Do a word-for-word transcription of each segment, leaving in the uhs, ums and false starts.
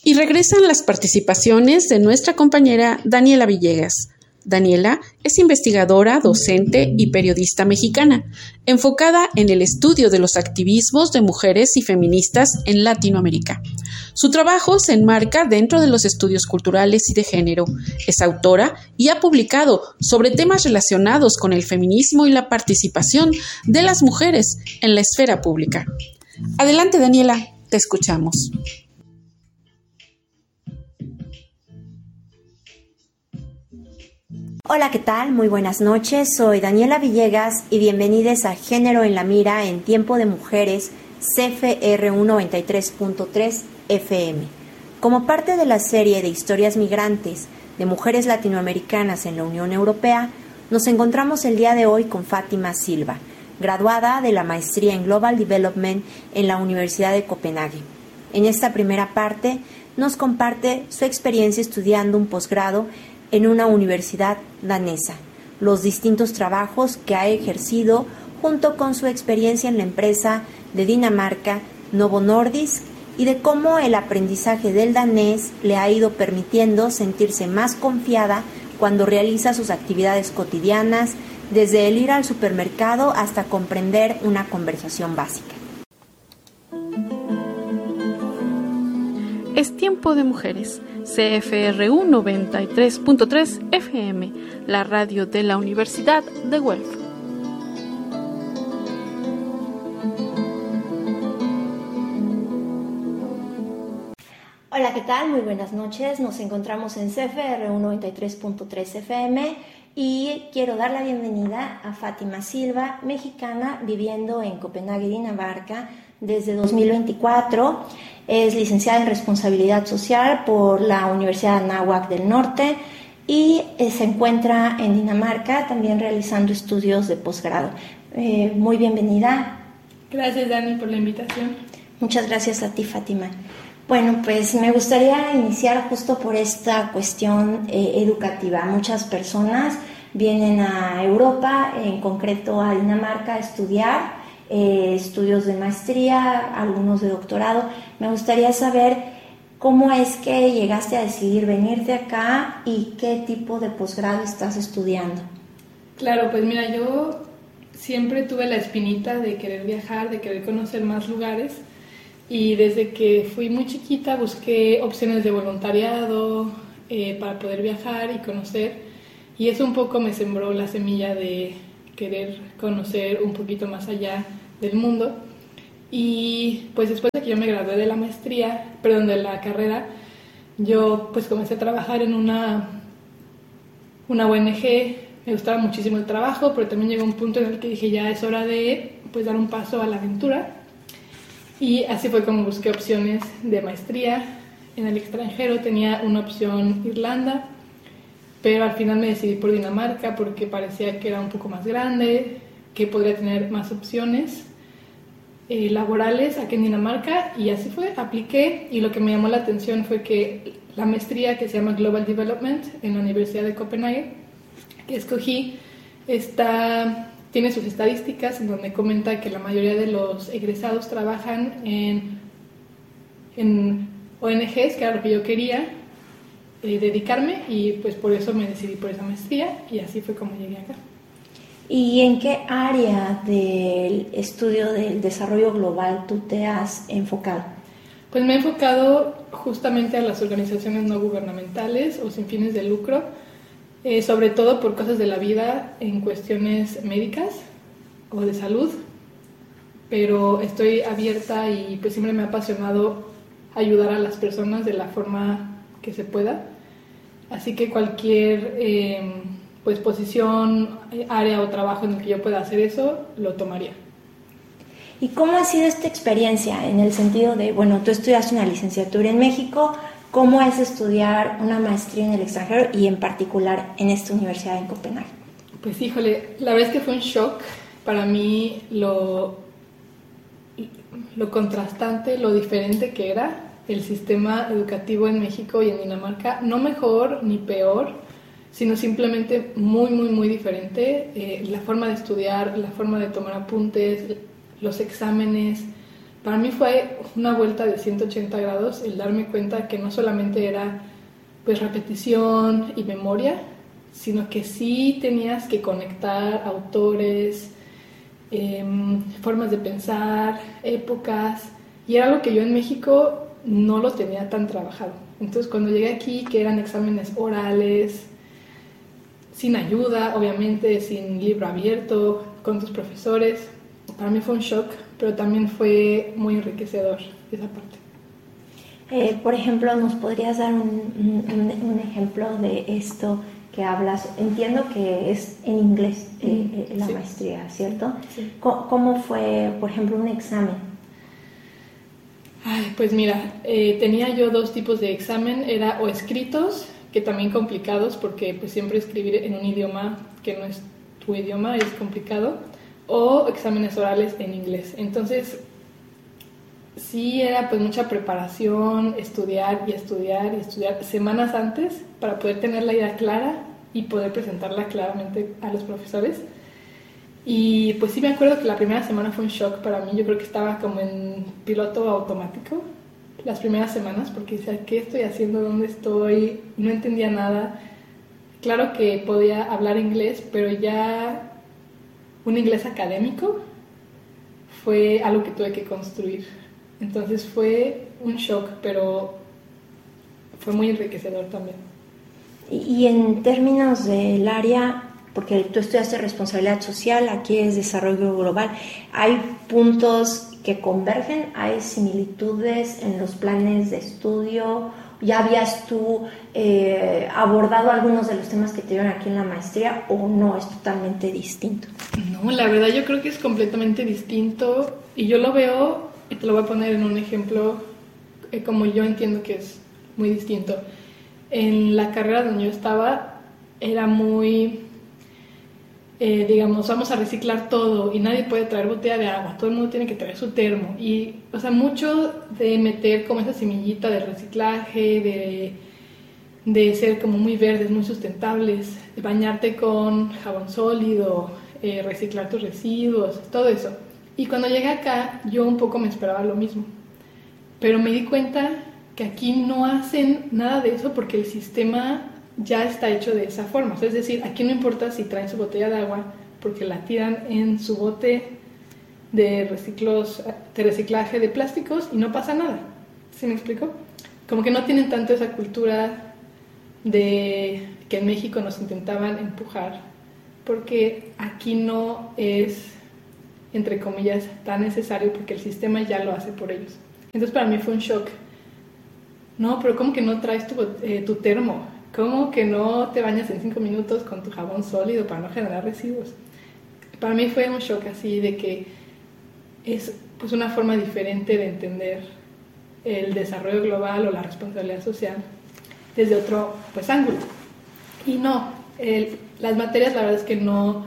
Y regresan las participaciones de nuestra compañera Daniela Villegas. Daniela es investigadora, docente y periodista mexicana, enfocada en el estudio de los activismos de mujeres y feministas en Latinoamérica. Su trabajo se enmarca dentro de los estudios culturales y de género. Es autora y ha publicado sobre temas relacionados con el feminismo y la participación de las mujeres en la esfera pública. Adelante, Daniela, te escuchamos. Hola, ¿qué tal? Muy buenas noches. Soy Daniela Villegas y bienvenidos a Género en la Mira en Tiempo de Mujeres, C F R U noventa y tres punto tres F M. Como parte de la serie de historias migrantes de mujeres latinoamericanas en la Unión Europea, nos encontramos el día de hoy con Fátima Silva, graduada de la maestría en Global Development en la Universidad de Copenhague. En esta primera parte nos comparte su experiencia estudiando un posgrado en una universidad danesa, los distintos trabajos que ha ejercido junto con su experiencia en la empresa de Dinamarca Novo Nordisk y de cómo el aprendizaje del danés le ha ido permitiendo sentirse más confiada cuando realiza sus actividades cotidianas, desde el ir al supermercado hasta comprender una conversación básica. Es Tiempo de Mujeres, C F R U noventa y tres punto tres F M, la radio de la Universidad de Guelph. Hola, ¿qué tal? Muy buenas noches. Nos encontramos en C F R U noventa y tres punto tres F M y quiero dar la bienvenida a Fátima Silva, mexicana viviendo en Copenhague, Dinamarca, desde dos mil veinticuatro. Es licenciada en Responsabilidad Social por la Universidad Anáhuac del Norte y eh, se encuentra en Dinamarca también realizando estudios de posgrado. Eh, muy bienvenida. Gracias, Dani, por la invitación. Muchas gracias a ti, Fátima. Bueno, pues me gustaría iniciar justo por esta cuestión eh, educativa. Muchas personas vienen a Europa, en concreto a Dinamarca, a estudiar. Eh, estudios de maestría, algunos de doctorado. Me gustaría saber cómo es que llegaste a decidir venirte acá y qué tipo de posgrado estás estudiando. Claro, pues mira, yo siempre tuve la espinita de querer viajar, de querer conocer más lugares, y desde que fui muy chiquita busqué opciones de voluntariado eh, para poder viajar y conocer, y eso un poco me sembró la semilla de querer conocer un poquito más allá del mundo. Y pues después de que yo me gradué de la maestría, perdón, de la carrera, yo pues comencé a trabajar en una, una O N G. Me gustaba muchísimo el trabajo, pero también llegó un punto en el que dije ya es hora de pues dar un paso a la aventura, y así fue como busqué opciones de maestría en el extranjero. Tenía una opción Irlanda, pero al final me decidí por Dinamarca porque parecía que era un poco más grande, que podría tener más opciones eh, laborales aquí en Dinamarca, y así fue, apliqué, y lo que me llamó la atención fue que la maestría que se llama Global Development en la Universidad de Copenhague, que escogí, está, tiene sus estadísticas en donde comenta que la mayoría de los egresados trabajan en, en O N Ges, que era lo que yo quería Eh, dedicarme, y pues por eso me decidí por esa maestría, y así fue como llegué acá. ¿Y en qué área del estudio del desarrollo global tú te has enfocado? Pues me he enfocado justamente a las organizaciones no gubernamentales o sin fines de lucro, eh, sobre todo por cosas de la vida en cuestiones médicas o de salud, pero estoy abierta y pues siempre me ha apasionado ayudar a las personas de la forma que se pueda, así que cualquier eh, pues posición, área o trabajo en el que yo pueda hacer eso, lo tomaría. ¿Y cómo ha sido esta experiencia en el sentido de, bueno, tú estudiaste una licenciatura en México, cómo es estudiar una maestría en el extranjero y en particular en esta universidad en Copenhague? Pues híjole, la verdad es que fue un shock para mí lo, lo contrastante, lo diferente que era el sistema educativo en México y en Dinamarca, no mejor ni peor, sino simplemente muy, muy, muy diferente. Eh, la forma de estudiar, la forma de tomar apuntes, los exámenes, para mí fue una vuelta de ciento ochenta grados el darme cuenta que no solamente era pues repetición y memoria, sino que sí tenías que conectar autores, eh, formas de pensar, épocas, y era algo que yo en México no lo tenía tan trabajado. Entonces cuando llegué aquí, que eran exámenes orales, sin ayuda, obviamente, sin libro abierto, con tus profesores, para mí fue un shock, pero también fue muy enriquecedor esa parte. Eh, por ejemplo, ¿nos podrías dar un, un, un ejemplo de esto que hablas? Entiendo que es en inglés eh, la sí. maestría, ¿cierto? Sí. ¿Cómo fue, por ejemplo, un examen? Ay, pues mira, eh, tenía yo dos tipos de examen, era o escritos, que también complicados, porque pues siempre escribir en un idioma que no es tu idioma es complicado, o exámenes orales en inglés. Entonces, sí era pues mucha preparación, estudiar y estudiar y estudiar semanas antes para poder tener la idea clara y poder presentarla claramente a los profesores. Y pues sí me acuerdo que la primera semana fue un shock para mí. Yo creo que estaba como en piloto automático las primeras semanas, porque decía, ¿qué estoy haciendo? ¿Dónde estoy? No entendía nada. Claro que podía hablar inglés, pero ya un inglés académico fue algo que tuve que construir. Entonces fue un shock, pero fue muy enriquecedor también. Y en términos del área, porque tú estudiaste responsabilidad social, aquí es desarrollo global, ¿hay puntos que convergen? ¿Hay similitudes en los planes de estudio? ¿Ya habías tú eh, abordado algunos de los temas que te dieron aquí en la maestría o no, es totalmente distinto? No, la verdad yo creo que es completamente distinto y yo lo veo, y te lo voy a poner en un ejemplo eh, como yo entiendo que es muy distinto. En la carrera donde yo estaba era muy, eh, digamos, vamos a reciclar todo y nadie puede traer botella de agua, todo el mundo tiene que traer su termo. Y, o sea, mucho de meter como esa semillita de reciclaje, de, de ser como muy verdes, muy sustentables, de bañarte con jabón sólido, eh, reciclar tus residuos, todo eso. Y cuando llegué acá, yo un poco me esperaba lo mismo. Pero me di cuenta que aquí no hacen nada de eso porque el sistema ya está hecho de esa forma. O sea, es decir, aquí no importa si traen su botella de agua porque la tiran en su bote de, reciclos, de reciclaje de plásticos y no pasa nada. ¿Sí me explico? Como que no tienen tanto esa cultura de que en México nos intentaban empujar, porque aquí no es, entre comillas, tan necesario porque el sistema ya lo hace por ellos. Entonces para mí fue un shock. No, pero ¿cómo que no traes tu, eh, tu termo? ¿Cómo que no te bañas en cinco minutos con tu jabón sólido para no generar residuos? Para mí fue un shock así de que es pues una forma diferente de entender el desarrollo global o la responsabilidad social desde otro pues ángulo. Y no, el, las materias la verdad es que no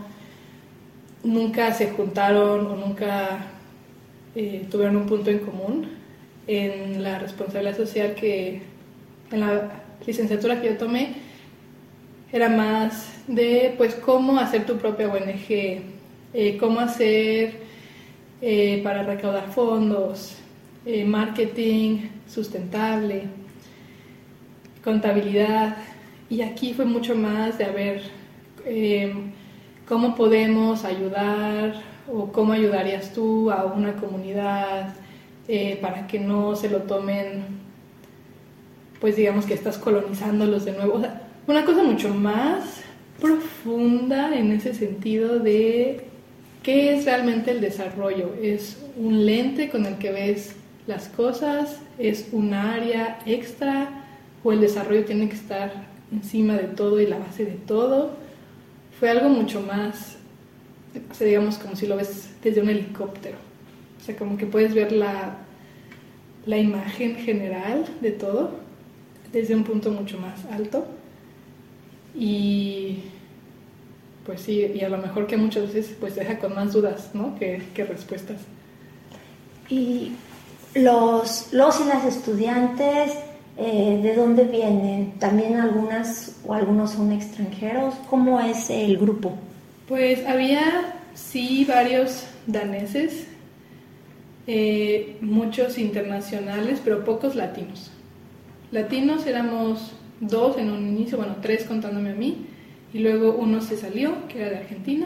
nunca se juntaron o nunca eh, tuvieron un punto en común. En la responsabilidad social, que en la licenciatura que yo tomé era más de pues cómo hacer tu propia O N G, eh, cómo hacer eh, para recaudar fondos, eh, marketing sustentable, contabilidad. Y aquí fue mucho más de a ver eh, cómo podemos ayudar o cómo ayudarías tú a una comunidad eh, para que no se lo tomen, pues digamos que estás colonizándolos de nuevo. O sea, una cosa mucho más profunda en ese sentido de qué es realmente el desarrollo. ¿Es un lente con el que ves las cosas? ¿Es un área extra? ¿O el desarrollo tiene que estar encima de todo y la base de todo? Fue algo mucho más, o sea, digamos como si lo ves desde un helicóptero. O sea, como que puedes ver la, la imagen general de todo desde un punto mucho más alto. Y pues sí, y a lo mejor que muchas veces pues deja con más dudas, ¿no? que, que respuestas. Y los, los y las estudiantes, eh, ¿de dónde vienen? ¿También algunas o algunos son extranjeros? ¿Cómo es el grupo? Pues había sí varios daneses, eh, muchos internacionales, pero pocos latinos. Latinos éramos dos en un inicio, bueno, tres contándome a mí, y luego uno se salió, que era de Argentina,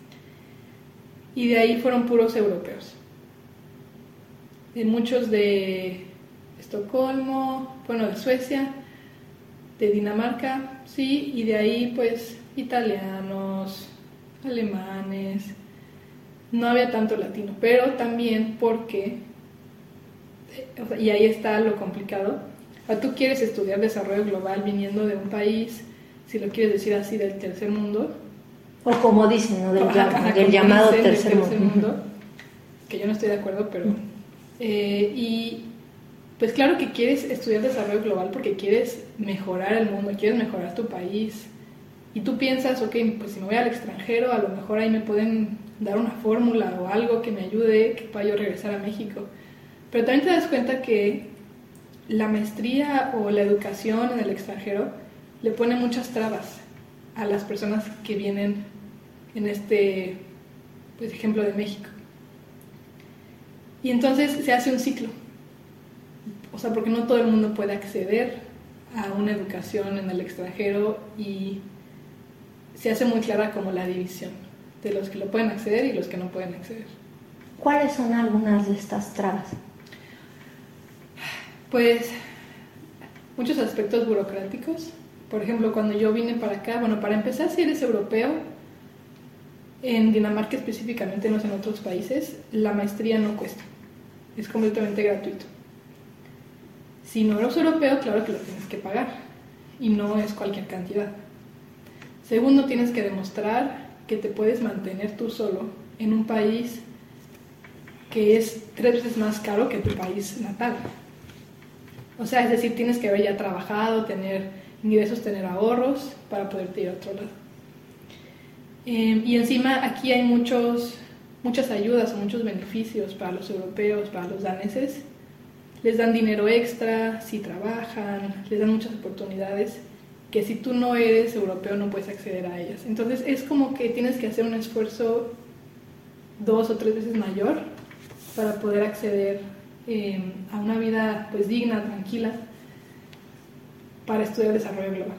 y de ahí fueron puros europeos. De muchos de Estocolmo, bueno, de Suecia, de Dinamarca, sí, y de ahí pues italianos, alemanes, no había tanto latino, pero también porque, o sea, y ahí está lo complicado, o sea, tú quieres estudiar desarrollo global viniendo de un país, si lo quieres decir así, del tercer mundo, o como dicen, ¿no? Del, ajá, llam- ajá, del como llamado dicen, del tercer, tercer mundo. mundo, que yo no estoy de acuerdo, pero eh, y pues claro que quieres estudiar desarrollo global porque quieres mejorar el mundo, quieres mejorar tu país, y tú piensas, ok, pues si me voy al extranjero, a lo mejor ahí me pueden dar una fórmula o algo que me ayude, que pueda yo regresar a México. Pero también te das cuenta que la maestría o la educación en el extranjero le pone muchas trabas a las personas que vienen en este, pues, ejemplo de México. Y entonces se hace un ciclo. O sea, porque no todo el mundo puede acceder a una educación en el extranjero y se hace muy clara como la división de los que lo pueden acceder y los que no pueden acceder. ¿Cuáles son algunas de estas trabas? Pues muchos aspectos burocráticos. Por ejemplo, cuando yo vine para acá, bueno, para empezar, si eres europeo, en Dinamarca específicamente, no sé, en otros países, la maestría no cuesta, es completamente gratuito. Si no eres europeo, claro que lo tienes que pagar y no es cualquier cantidad. Segundo, tienes que demostrar que te puedes mantener tú solo en un país que es tres veces más caro que tu país natal. O sea, es decir, tienes que haber ya trabajado, tener ingresos, tener ahorros para poderte ir a otro lado. Eh, y encima aquí hay muchos, muchas ayudas o muchos beneficios para los europeos, para los daneses. Les dan dinero extra si trabajan, les dan muchas oportunidades que si tú no eres europeo no puedes acceder a ellas. Entonces es como que tienes que hacer un esfuerzo dos o tres veces mayor para poder acceder eh, a una vida pues digna, tranquila, para estudiar desarrollo global.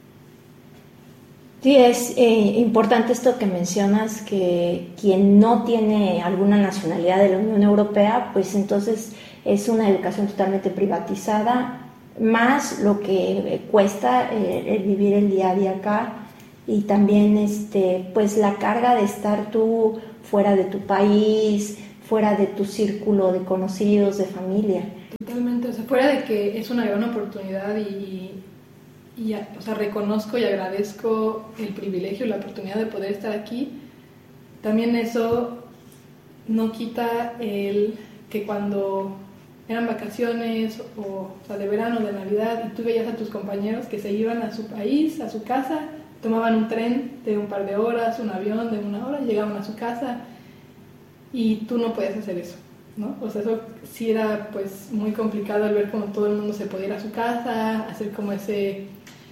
Sí, es eh, importante esto que mencionas, que quien no tiene alguna nacionalidad de la Unión Europea, pues entonces es una educación totalmente privatizada, más lo que cuesta eh, el vivir el día a día acá, y también este, pues la carga de estar tú fuera de tu país, fuera de tu círculo de conocidos, de familia. Totalmente, o sea, fuera de que es una gran oportunidad y, y o sea, reconozco y agradezco el privilegio y la oportunidad de poder estar aquí, también eso no quita el que cuando eran vacaciones o, o sea, de verano, de Navidad, y tú veías a tus compañeros que se iban a su país, a su casa, tomaban un tren de un par de horas, un avión de una hora, llegaban a su casa y tú no puedes hacer eso, ¿no? O sea, eso sí era pues muy complicado al ver como todo el mundo se podía ir a su casa, hacer como ese,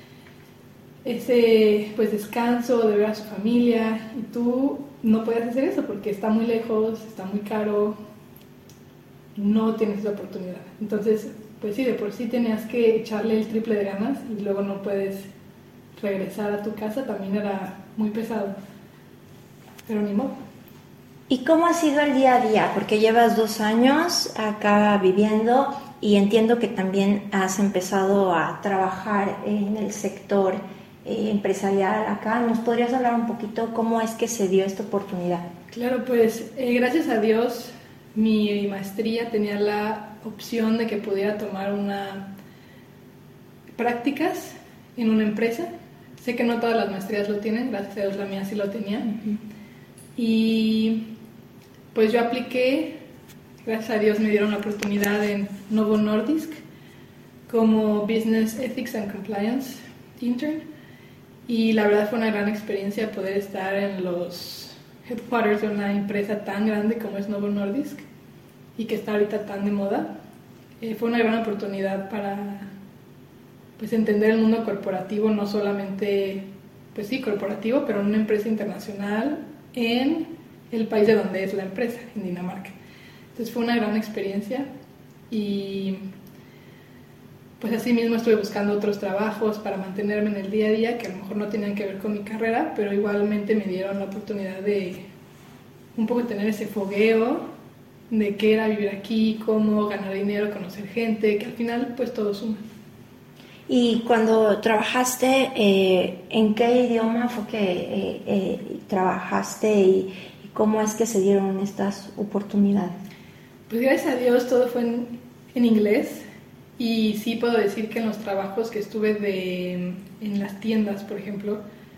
ese pues descanso de ver a su familia, y tú no puedes hacer eso porque está muy lejos, está muy caro, no tienes esa oportunidad. Entonces, pues sí, de por sí tenías que echarle el triple de ganas y luego no puedes regresar a tu casa, también era muy pesado, pero ni modo. ¿Y cómo ha sido el día a día? Porque llevas dos años acá viviendo y entiendo que también has empezado a trabajar en el sector eh, empresarial acá. ¿Nos podrías hablar un poquito cómo es que se dio esta oportunidad? Claro, pues eh, gracias a Dios mi maestría tenía la opción de que pudiera tomar una prácticas en una empresa. Sé que no todas las maestrías lo tienen, gracias a Dios la mía sí lo tenía. Uh-huh. Y pues yo apliqué, gracias a Dios me dieron la oportunidad en Novo Nordisk como Business Ethics and Compliance Intern, y la verdad fue una gran experiencia poder estar en los headquarters de una empresa tan grande como es Novo Nordisk y que está ahorita tan de moda. Eh, fue una gran oportunidad para pues entender el mundo corporativo, no solamente, pues sí, corporativo, pero en una empresa internacional en el país de donde es la empresa, en Dinamarca. Entonces fue una gran experiencia y pues así mismo estuve buscando otros trabajos para mantenerme en el día a día que a lo mejor no tenían que ver con mi carrera, pero igualmente me dieron la oportunidad de un poco tener ese fogueo de qué era vivir aquí, cómo ganar dinero, conocer gente, que al final pues todo suma. Y cuando trabajaste, eh, ¿en qué idioma fue que eh, eh, trabajaste y, y cómo es que se dieron estas oportunidades? Pues gracias a Dios todo fue en, en inglés y sí puedo decir que en los trabajos que estuve de, en las tiendas, por ejemplo,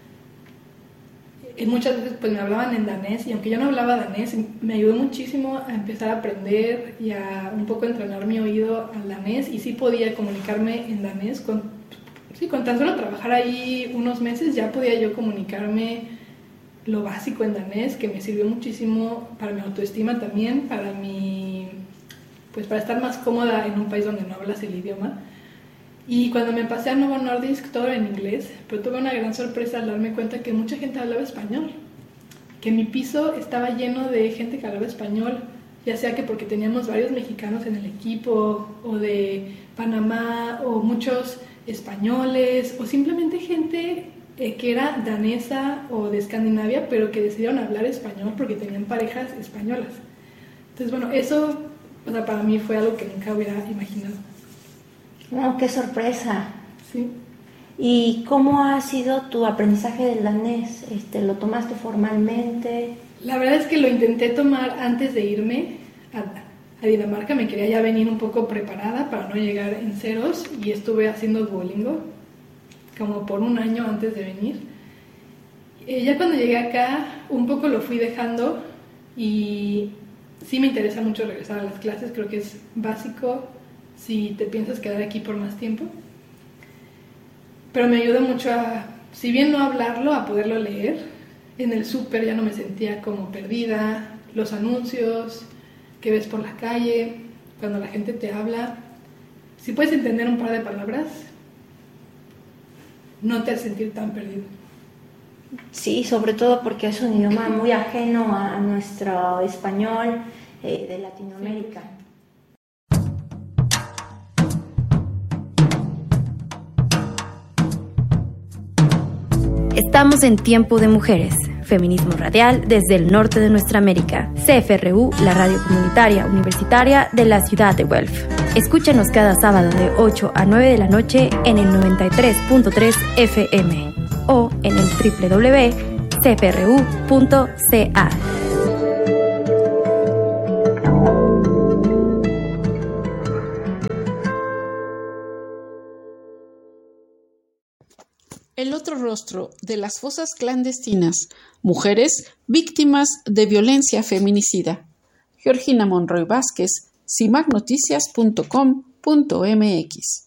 eh, muchas veces pues me hablaban en danés y aunque yo no hablaba danés, me ayudó muchísimo a empezar a aprender y a un poco entrenar mi oído al danés y sí podía comunicarme en danés. Con, sí, con tan solo trabajar ahí unos meses ya podía yo comunicarme lo básico en danés, que me sirvió muchísimo para mi autoestima también, para mi, pues para estar más cómoda en un país donde no hablas el idioma. Y cuando me pasé a Novo Nordisk, todo era en inglés, pero tuve una gran sorpresa al darme cuenta que mucha gente hablaba español, que mi piso estaba lleno de gente que hablaba español, ya sea que porque teníamos varios mexicanos en el equipo, o de Panamá, o muchos españoles, o simplemente gente eh, que era danesa o de Escandinavia, pero que decidieron hablar español porque tenían parejas españolas. Entonces, bueno, eso, o sea, para mí fue algo que nunca hubiera imaginado. ¡Oh, qué sorpresa! Sí. ¿Y cómo ha sido tu aprendizaje del danés? Este, ¿Lo tomaste formalmente? La verdad es que lo intenté tomar antes de irme a, a Dinamarca. Me quería ya venir un poco preparada para no llegar en ceros y estuve haciendo Duolingo como por un año antes de venir. Eh, ya cuando llegué acá un poco lo fui dejando y sí me interesa mucho regresar a las clases. Creo que es básico si te piensas quedar aquí por más tiempo. Pero me ayuda mucho a, si bien no hablarlo, a poderlo leer. En el súper ya no me sentía como perdida. Los anuncios que ves por la calle, cuando la gente te habla, si puedes entender un par de palabras, no te hace sentir tan perdido. Sí, sobre todo porque es un idioma muy ajeno a nuestro español eh, de Latinoamérica. Sí. Estamos en Tiempo de Mujeres, feminismo radial desde el norte de nuestra América. C F R U, la radio comunitaria universitaria de la ciudad de Guelph. Escúchanos cada sábado de ocho a nueve de la noche en el noventa y tres punto tres F M o en el doble u doble u doble u punto c f r u punto c a. El otro rostro de las fosas clandestinas, mujeres víctimas de violencia feminicida. Georgina Monroy Vázquez, cimac noticias punto com punto m x.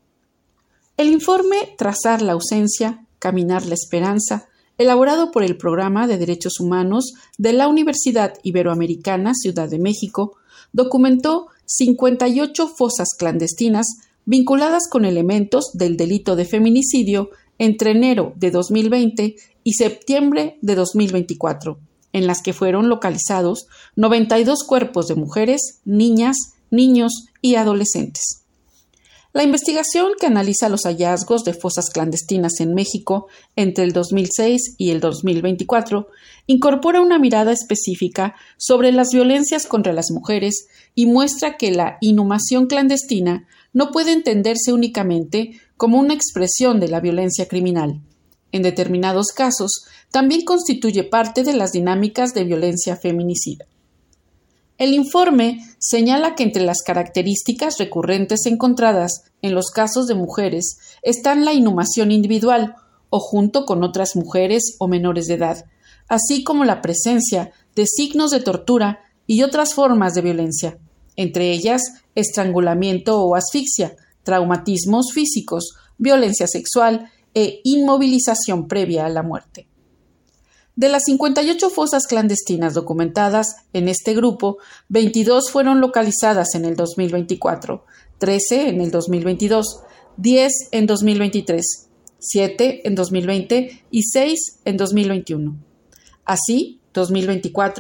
El informe Trazar la ausencia, caminar la esperanza, elaborado por el Programa de Derechos Humanos de la Universidad Iberoamericana Ciudad de México, documentó cincuenta y ocho fosas clandestinas vinculadas con elementos del delito de feminicidio entre enero de dos mil veinte y septiembre de dos mil veinticuatro, en las que fueron localizados noventa y dos cuerpos de mujeres, niñas, niños y adolescentes. La investigación que analiza los hallazgos de fosas clandestinas en México entre el dos mil seis y el dos mil veinticuatro incorpora una mirada específica sobre las violencias contra las mujeres y muestra que la inhumación clandestina no puede entenderse únicamente como una expresión de la violencia criminal. En determinados casos, también constituye parte de las dinámicas de violencia feminicida. El informe señala que entre las características recurrentes encontradas en los casos de mujeres están la inhumación individual o junto con otras mujeres o menores de edad, así como la presencia de signos de tortura y otras formas de violencia, entre ellas estrangulamiento o asfixia, traumatismos físicos, violencia sexual e inmovilización previa a la muerte. De las cincuenta y ocho fosas clandestinas documentadas en este grupo, veintidós fueron localizadas en el dos mil veinticuatro, trece en el dos mil veintidós, diez en dos mil veintitrés, siete en dos mil veinte y seis en dos mil veintiuno. Así, dos mil veinticuatro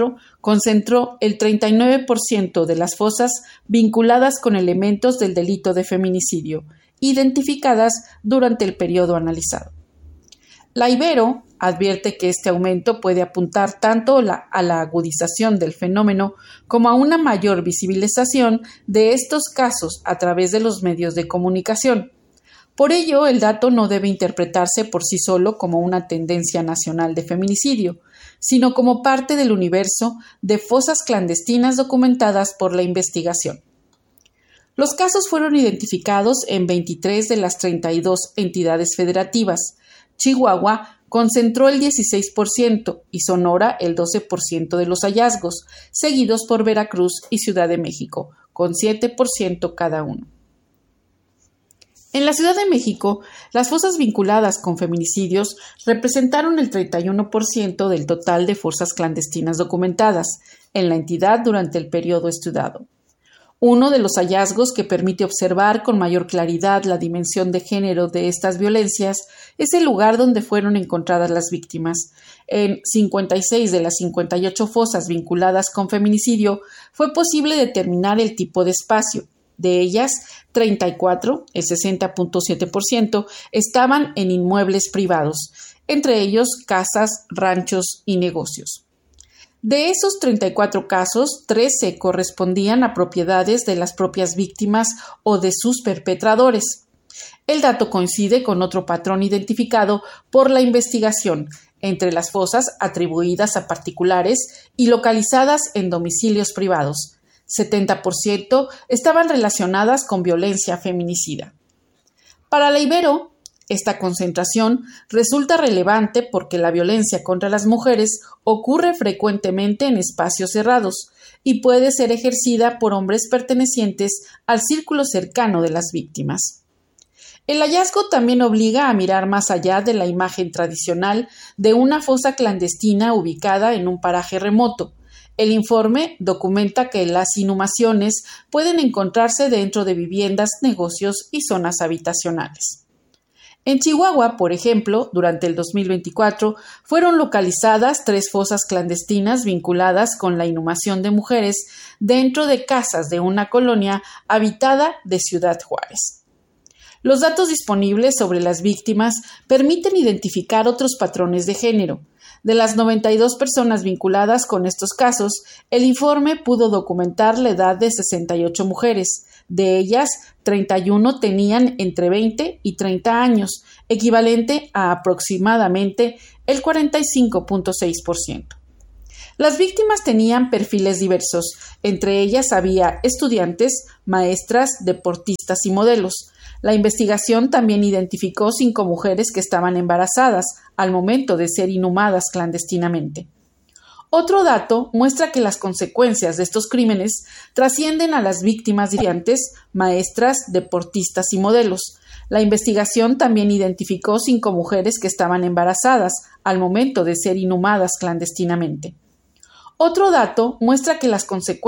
concentró el treinta y nueve por ciento de las fosas vinculadas con elementos del delito de feminicidio, identificadas durante el periodo analizado. La Ibero advierte que este aumento puede apuntar tanto la, a la agudización del fenómeno como a una mayor visibilización de estos casos a través de los medios de comunicación. Por ello, el dato no debe interpretarse por sí solo como una tendencia nacional de feminicidio, sino como parte del universo de fosas clandestinas documentadas por la investigación. Los casos fueron identificados en veintitrés de las treinta y dos entidades federativas. Chihuahua concentró el dieciséis por ciento y Sonora el doce por ciento de los hallazgos, seguidos por Veracruz y Ciudad de México, con siete por ciento cada uno. En la Ciudad de México, las fosas vinculadas con feminicidios representaron el treinta y uno por ciento del total de fosas clandestinas documentadas en la entidad durante el periodo estudiado. Uno de los hallazgos que permite observar con mayor claridad la dimensión de género de estas violencias es el lugar donde fueron encontradas las víctimas. En cincuenta y seis de las cincuenta y ocho fosas vinculadas con feminicidio fue posible determinar el tipo de espacio. De ellas, treinta y cuatro, el sesenta punto siete por ciento, estaban en inmuebles privados, entre ellos casas, ranchos y negocios. De esos treinta y cuatro casos, trece correspondían a propiedades de las propias víctimas o de sus perpetradores. El dato coincide con otro patrón identificado por la investigación entre las fosas atribuidas a particulares y localizadas en domicilios privados. setenta por ciento estaban relacionadas con violencia feminicida. Para la Ibero, esta concentración resulta relevante porque la violencia contra las mujeres ocurre frecuentemente en espacios cerrados y puede ser ejercida por hombres pertenecientes al círculo cercano de las víctimas. El hallazgo también obliga a mirar más allá de la imagen tradicional de una fosa clandestina ubicada en un paraje remoto. El informe documenta que las inhumaciones pueden encontrarse dentro de viviendas, negocios y zonas habitacionales. En Chihuahua, por ejemplo, durante el dos mil veinticuatro, fueron localizadas tres fosas clandestinas vinculadas con la inhumación de mujeres dentro de casas de una colonia habitada de Ciudad Juárez. Los datos disponibles sobre las víctimas permiten identificar otros patrones de género. De las noventa y dos personas vinculadas con estos casos, el informe pudo documentar la edad de sesenta y ocho mujeres. De ellas, treinta y uno tenían entre veinte y treinta años, equivalente a aproximadamente el cuarenta y cinco punto seis por ciento. Las víctimas tenían perfiles diversos, entre ellas había estudiantes, maestras, deportistas y modelos. La investigación también identificó cinco mujeres que estaban embarazadas al momento de ser inhumadas clandestinamente. Otro dato muestra que las consecuencias de estos crímenes trascienden a las víctimas de estudiantes, maestras, deportistas y modelos. La investigación también identificó cinco mujeres que estaban embarazadas al momento de ser inhumadas clandestinamente. Otro dato muestra que las consecuencias